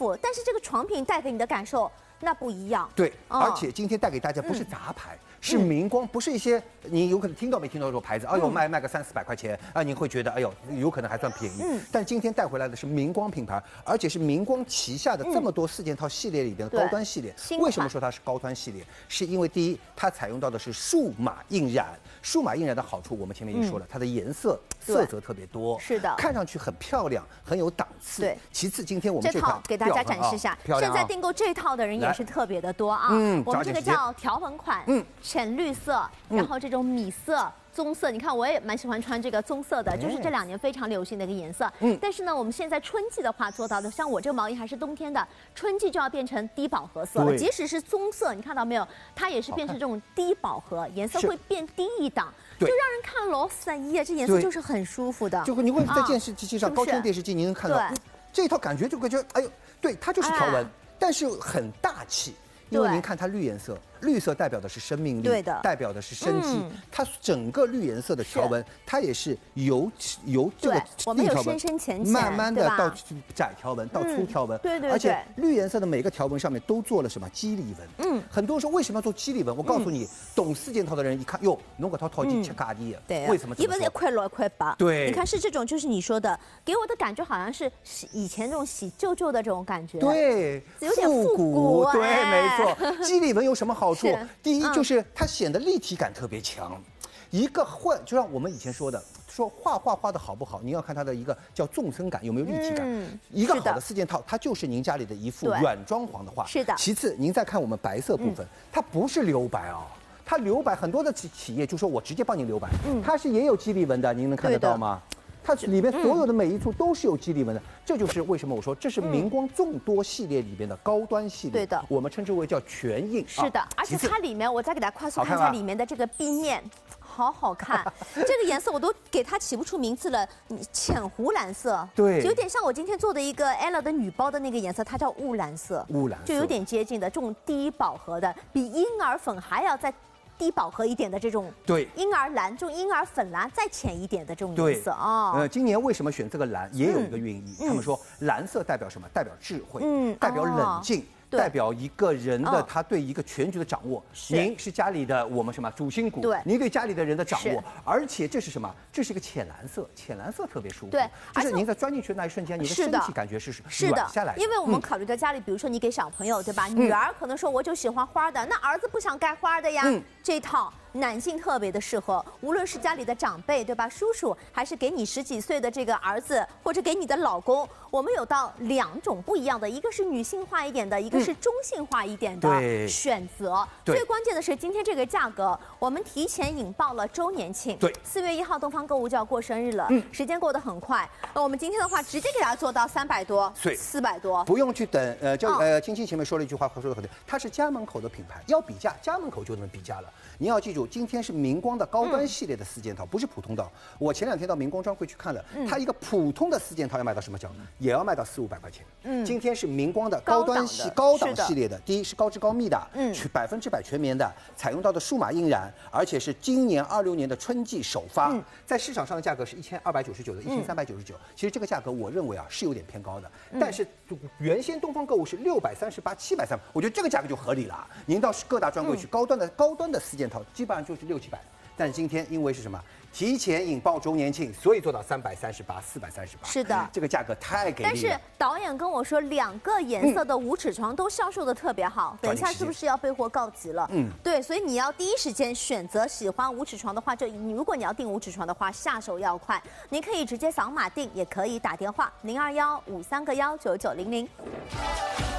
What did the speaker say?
服，但是这个床品带给你的感受那不一样。 对，而且今天带给大家不是杂牌。是明光，不是一些你有可能听到没听到这个牌子，哎呦卖个300-400块钱啊，你会觉得哎呦有可能还算便宜。但今天带回来的是明光品牌，而且是明光旗下的这么多4件套系列里边的高端系列。为什么说它是高端系列？是因为第一，它采用到的是数码印染。数码印染的好处我们前面已经说了，它的颜色色泽特别多， 是的， 看上去很漂亮，很有档次。对，其次今天我们这套给大家展示一下，现在订购这套的人也是特别的多啊。我们这个叫条纹款，浅绿色，然后这种米色。棕色，你看我也蛮喜欢穿这个棕色的，就是这2年非常流行的一个颜色。但是呢，我们现在春季的话做到的，像我这个毛衣还是冬天的，春季就要变成低饱和色了。即使是棕色，你看到没有，它也是变成这种低饱和，颜色会变低一档，就让人看老散意啊，这颜色就是很舒服的。 就你会在电视机上、高清电视机，你能看到这一套感觉就感觉，哎呦，对，它就是条纹，但是很大气。因为您看它绿颜色，绿色代表的是生命力，对的，代表的是生机。它整个绿颜色的条纹，它也是由这个硬条纹慢慢的到窄条纹到粗条纹， 对， 而且绿颜色的每个条纹上面都做了什么肌理纹。很多人说为什么要做肌理纹？我告诉你，懂4件套的人一看，哟，侬搿套套件吃咖喱， 对， 为什么？ 一般1块6、1块8， 对， 你看是这种，就是你说的，给我的感觉好像是以前这种洗旧旧的这种感觉， 对， 有点复古， 对，没错。肌理纹有什么好处？第一就是它显得立体感特别强。一个就像我们以前说的，说画的好不好，您要看它的一个叫纵深感有没有立体感。一个好的4件套，它就是您家里的一幅软装潢的画。 是的。 其次，您再看我们白色部分，它不是留白哦。它留白，很多的企业就说我直接帮你留白，它是也有肌理纹的，您能看得到吗？它里面所有的每一处都是有肌理纹的，这就是为什么我说这是明光众多系列里边的高端系列。 对的， 我们称之为叫全印。 是的，而且它里面，我再给大家快速看一下里面的这个壁面，好好看。这个颜色我都给它起不出名字了，浅湖蓝色， 对， 有点像我今天做的一个 Ella 的女包的那个颜色，它叫雾蓝色，就有点接近的这种低饱和的，比婴儿粉还要再低饱和一点的这种， 对， 婴儿蓝，这种婴儿粉蓝再浅一点的这种颜色啊。 今年为什么选这个蓝，也有一个寓意。他们说蓝色代表什么？代表智慧，代表冷静。代表一个人的他对一个全局的掌握。您是家里的我们什么主心骨？对，您对家里的人的掌握，而且这是什么？这是一个浅蓝色，浅蓝色特别舒服。对，就是您在钻进去的那一瞬间，你的身体感觉是软下来的。 因为我们考虑到家里，比如说你给小朋友，对吧？女儿可能说我就喜欢花的，那儿子不想盖花的呀。这套男性特别的适合，无论是家里的长辈，对吧？叔叔，还是给你10几岁的这个儿子，或者给你的老公，我们有到2种不一样的，一个是女性化一点的，一个是中性化一点的选择。最关键的是今天这个价格，我们提前引爆了周年庆。对，4月1号东方购物就要过生日了，时间过得很快。那我们今天的话，直接给大家做到300多，400多， 不用去等。青青前面说了一句话，说的很对，它是家门口的品牌，要比价，家门口就能比价了。你要记住，今天是明光的高端系列的4件套，不是普通的。我前2天到明光专柜去看了，它一个普通的4件套要卖到什么价？也要卖到400-500块钱。今天是明光的高档系列的，第一是高织高密的，100%全棉的，采用到的数码印染，而且是今年26年的春季首发，在市场上的价格是1299的，1399。其实这个价格我认为是有点偏高的，但是原先东方购物是638、730，我觉得这个价格就合理了。您到各大专柜去，高端的4件套基本上就是600-700，但是今天因为是什么？提前引爆周年庆，所以做到338、438。 是的， 这个价格太给力了。 但是导演跟我说，2个颜色的无尺床都销售的特别好，等一下是不是要备货告急了？对，所以你要第一时间选择喜欢无尺床的话，如果你要订无尺床的话，下手要快。您可以直接扫码订，也可以打电话0215319900。